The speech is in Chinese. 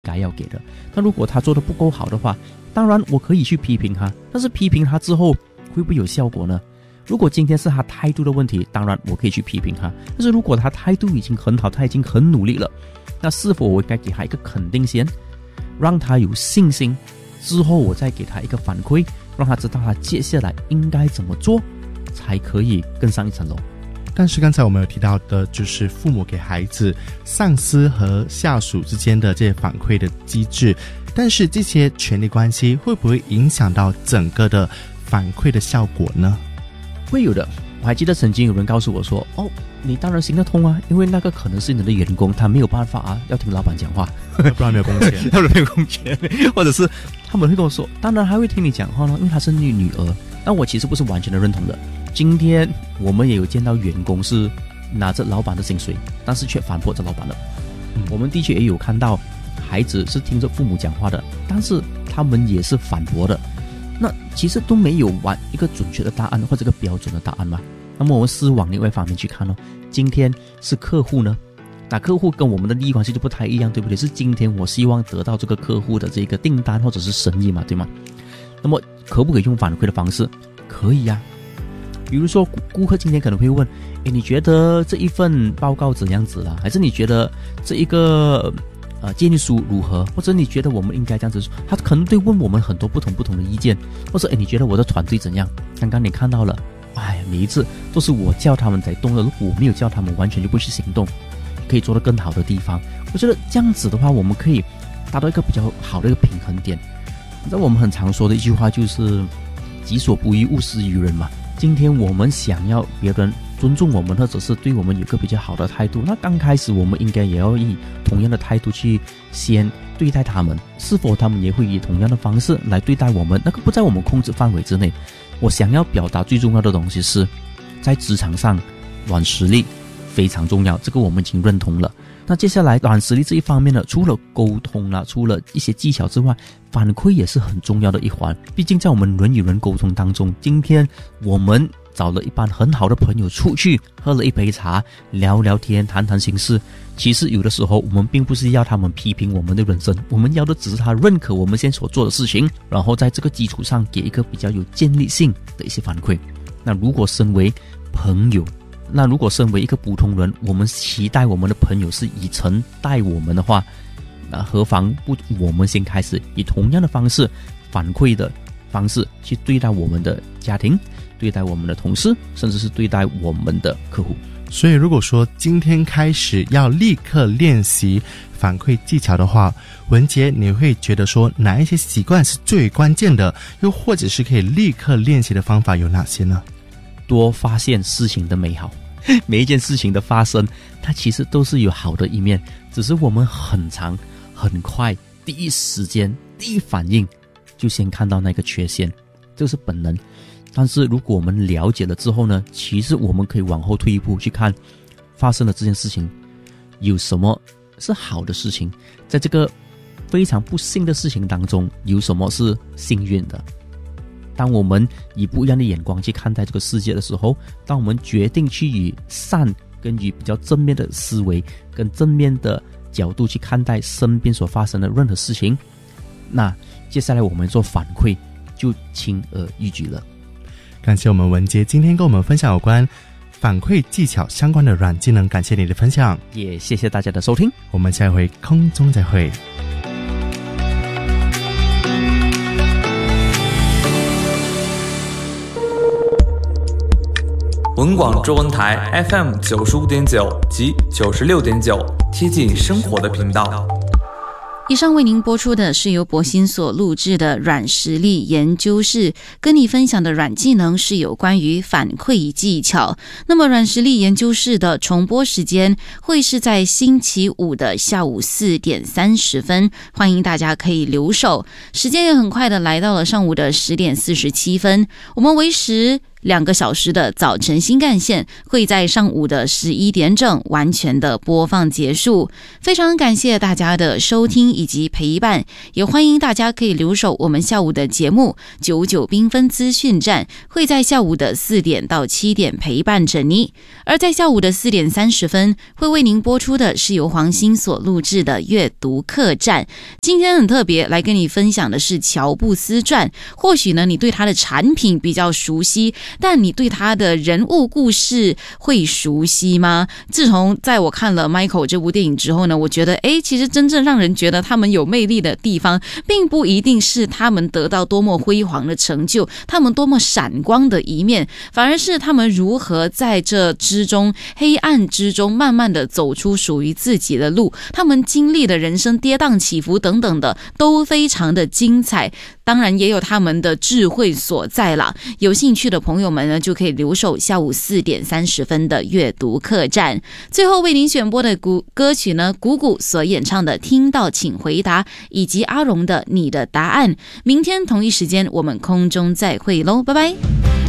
该要给的。那如果他做的不够好的话，当然我可以去批评他，但是批评他之后会不会有效果呢？如果今天是他态度的问题，当然我可以去批评他，但是如果他态度已经很好，他已经很努力了，那是否我应该给他一个肯定先，让他有信心，之后我再给他一个反馈，让他知道他接下来应该怎么做才可以更上一层楼。 但是刚才我们有提到的就是父母给孩子上司和下属之间的这些反馈的机制，但是这些权力关系会不会影响到整个的反馈的效果呢？ 会有的。我还记得曾经有人告诉我说，你当然行得通啊，因为那个可能是你的员工，他没有办法啊，要听老板讲话， 不然没有工钱要没有工钱，或者是他们会跟我说，当然还会听你讲话呢，因为他是你女儿。但我其实不是完全的认同的。今天我们也有见到员工是拿着老板的薪水，但是却反驳着老板的。我们的确也有看到孩子是听着父母讲话的，但是他们也是反驳的。那其实都没有一个准确的答案或者一个标准的答案嘛。那么我们是往另外一方面去看今天是客户呢，那客户跟我们的利益关系就不太一样，对不对？是今天我希望得到这个客户的这个订单或者是生意嘛，对吗？那么可不可以用反馈的方式？可以呀。比如说顾客今天可能会问，你觉得这一份报告怎样子啦？还是你觉得这一个建议书如何？或者你觉得我们应该这样子说？他可能会问我们很多不同的意见，或者你觉得我的团队怎样？刚刚你看到了，每一次都是我叫他们在动的，如果我没有叫他们，完全就不去行动，可以做得更好的地方。我觉得这样子的话，我们可以达到一个比较好的一个平衡点。你知道我们很常说的一句话就是己所不欲，勿施于人嘛。今天我们想要别人尊重我们，或者是对我们有个比较好的态度，那刚开始我们应该也要以同样的态度去先对待他们，是否他们也会以同样的方式来对待我们，那个不在我们控制范围之内。我想要表达最重要的东西是，在职场上软实力非常重要，这个我们已经认同了。那接下来软实力这一方面呢，除了沟通啦，除了一些技巧之外，反馈也是很重要的一环。毕竟在我们人与人沟通当中，今天我们找了一班很好的朋友出去喝了一杯茶，聊聊天，谈谈心事，其实有的时候我们并不是要他们批评我们的人生，我们要的只是他认可我们现在所做的事情，然后在这个基础上给一个比较有建立性的一些反馈。那如果身为朋友，那如果身为一个普通人，我们期待我们的朋友是以诚待我们的话，那何妨不我们先开始以同样的方式，反馈的方式去对待我们的家庭，对待我们的同事，甚至是对待我们的客户。 所以如果说今天开始要立刻练习反馈技巧的话，文杰你会觉得说哪一些习惯是最关键的，又或者是可以立刻练习的方法有哪些呢？ 多发现事情的美好，每一件事情的发生它其实都是有好的一面，只是我们很快第一时间第一反应就先看到那个缺陷，这是本能。但是如果我们了解了之后呢，其实我们可以往后退一步去看发生了这件事情有什么是好的事情，在这个非常不幸的事情当中有什么是幸运的。当我们以不一样的眼光去看待这个世界的时候，当我们决定去以善跟以比较正面的思维跟正面的角度去看待身边所发生的任何事情，那接下来我们做反馈就轻而易举了。 感谢我们文杰今天跟我们分享有关反馈技巧相关的软技能，感谢你的分享， 也谢谢大家的收听， 我们下一回空中再会。 文广中文台 FM 95.9及96.9，贴近生活的频道。 以上为您播出的是由博欣所录制的软实力研究室，跟你分享的软技能是有关于反馈技巧。那么软实力研究室的重播时间会是在星期五的下午4点30分，欢迎大家可以留守。时间也很快的来到了上午的10点47分，我们维持 2个小时的早晨新干线会在上午的11点整完全的播放结束。非常感谢大家的收听以及陪伴，也欢迎大家可以留守我们下午的节目99缤纷资讯站，会在下午的4点到7点陪伴着你。而在下午的4点30分会为您播出的是由黄鑫所录制的阅读客栈。今天很特别，来跟你分享的是乔布斯传。或许呢你对他的产品比较熟悉，但你对他的人物故事会熟悉吗？自从在我看了 Michael 这部电影之后呢，我觉得其实真正让人觉得他们有魅力的地方，并不一定是他们得到多么辉煌的成就，他们多么闪光的一面，反而是他们如何在这之中黑暗之中慢慢的走出属于自己的路，他们经历的人生跌宕起伏等等的都非常的精彩，当然也有他们的智慧所在啦。有兴趣的朋友们呢，就可以留守下午4点30分的阅读客栈。最后为您选播的歌曲呢，谷谷所演唱的《听到请回答》，以及阿荣的《你的答案》。明天同一时间我们空中再会喽，拜拜。